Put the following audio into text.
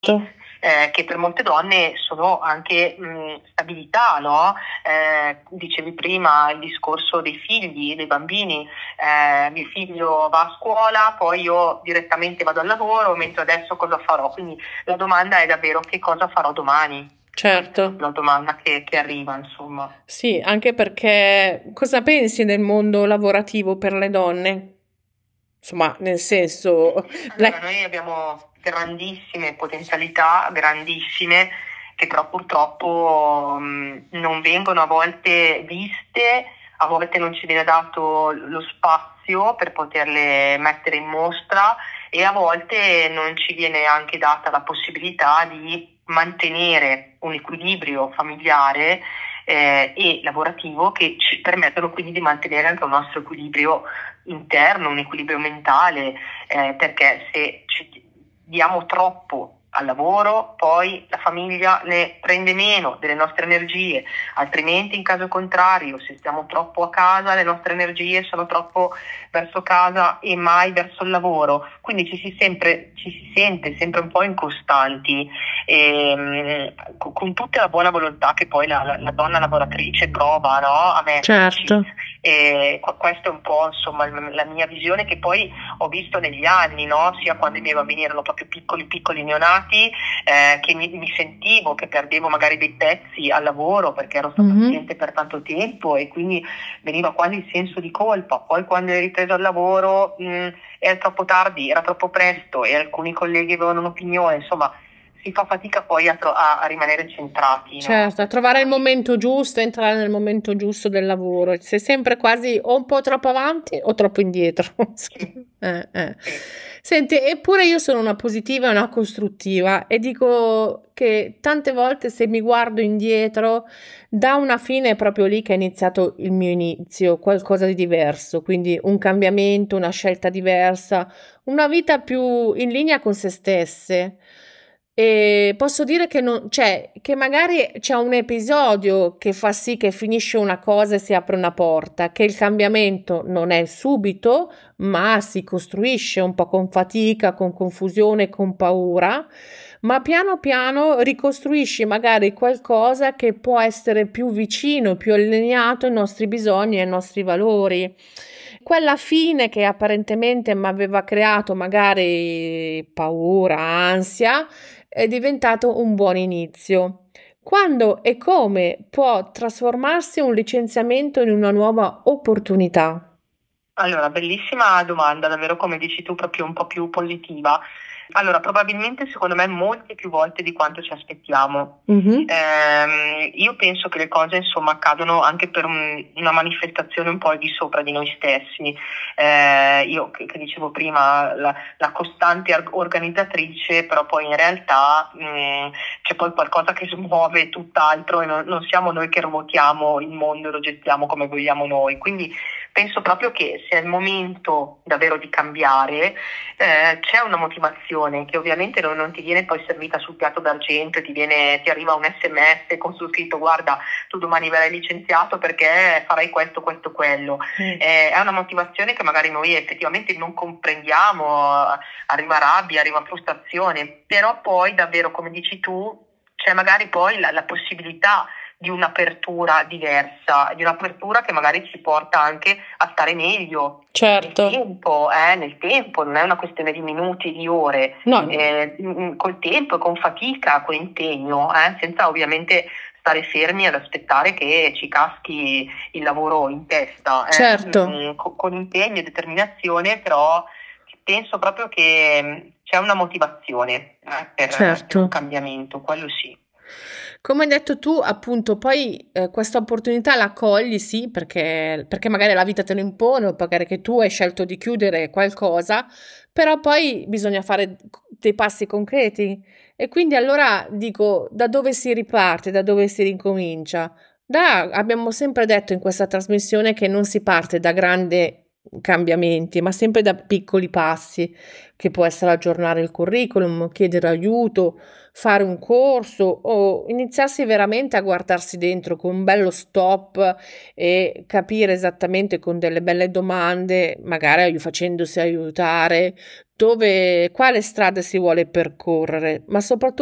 che per molte donne sono anche stabilità, no? Dicevi prima il discorso dei figli, dei bambini, mio figlio va a scuola, poi io direttamente vado al lavoro, mentre adesso cosa farò? Quindi la domanda è davvero che cosa farò domani? Certo. La domanda che arriva, insomma. Sì, anche perché cosa pensi del mondo lavorativo per le donne? Insomma, nel senso, Allora, noi abbiamo grandissime potenzialità, grandissime, che però purtroppo non vengono a volte viste, a volte non ci viene dato lo spazio per poterle mettere in mostra e a volte non ci viene anche data la possibilità di mantenere un equilibrio familiare e lavorativo che ci permettono quindi di mantenere anche un nostro equilibrio interno, un equilibrio mentale, perché se ci diamo troppo al lavoro, poi la famiglia ne prende meno delle nostre energie, altrimenti in caso contrario, se stiamo troppo a casa, le nostre energie sono troppo verso casa e mai verso il lavoro, quindi ci si sente sempre un po' incostanti, con tutta la buona volontà che poi la donna lavoratrice prova, no, a metterci. certo. Questa è un po' insomma la mia visione che poi ho visto negli anni, no? Sia quando i miei bambini erano proprio piccoli neonati, che mi sentivo che perdevo magari dei pezzi al lavoro perché ero stata assente per tanto tempo e quindi veniva quasi il senso di colpa. Poi quando eri ripreso al lavoro era troppo tardi, era troppo presto e alcuni colleghi avevano un'opinione, insomma si fa fatica poi a rimanere centrati, no? Certo, a trovare il momento giusto, entrare nel momento giusto del lavoro. Sei sempre quasi o un po' troppo avanti o troppo indietro. Senti, eppure io sono una positiva e una costruttiva e dico che tante volte se mi guardo indietro, da una fine è proprio lì che è iniziato il mio inizio, qualcosa di diverso, quindi un cambiamento, una scelta diversa, una vita più in linea con se stesse. E posso dire che non, cioè, che magari c'è un episodio che fa sì che finisce una cosa e si apre una porta, che il cambiamento non è subito, ma si costruisce un po' con fatica, con confusione, con paura, ma piano piano ricostruisci magari qualcosa che può essere più vicino, più allineato ai nostri bisogni e ai nostri valori. Quella fine che apparentemente mi aveva creato magari paura, ansia, è diventato un buon inizio. Quando e come può trasformarsi un licenziamento in una nuova opportunità? Allora, bellissima domanda, davvero come dici tu, proprio un po' più positiva. Allora, probabilmente secondo me molte più volte di quanto ci aspettiamo. Io penso che le cose insomma accadono anche per una manifestazione un po' al di sopra di noi stessi. Io che dicevo prima, la costante organizzatrice, però poi in realtà c'è poi qualcosa che smuove tutt'altro e non siamo noi che ruotiamo il mondo e lo gestiamo come vogliamo noi. Quindi penso proprio che sia il momento davvero di cambiare, c'è una motivazione che ovviamente non ti viene poi servita sul piatto d'argento e ti arriva un SMS con su scritto guarda tu domani verrai licenziato perché farai questo, questo, quello. È una motivazione che magari noi effettivamente non comprendiamo, arriva rabbia, arriva frustrazione, però poi davvero come dici tu c'è magari poi la possibilità di un'apertura diversa, di un'apertura che magari ci porta anche a stare meglio. Certo. Nel tempo, non è una questione di minuti, di ore, No. Col tempo, con fatica, con impegno, senza ovviamente stare fermi ad aspettare che ci caschi il lavoro in testa. Certo. Con impegno e determinazione, però penso proprio che c'è una motivazione per un cambiamento, quello sì. Come hai detto tu, appunto, poi questa opportunità la cogli, sì, perché magari la vita te lo impone, o magari che tu hai scelto di chiudere qualcosa, però poi bisogna fare dei passi concreti. E quindi allora dico, da dove si riparte, da dove si ricomincia? Abbiamo sempre detto in questa trasmissione che non si parte da grande cambiamenti, ma sempre da piccoli passi, che può essere aggiornare il curriculum, chiedere aiuto, fare un corso o iniziarsi veramente a guardarsi dentro con un bello stop e capire esattamente con delle belle domande, magari facendosi aiutare, quale strada si vuole percorrere, ma soprattutto